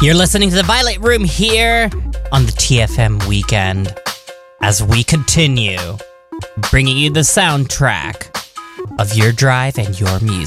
You're listening to the Violet Room here on the TFM weekend as we continue bringing you the soundtrack of your drive and your music.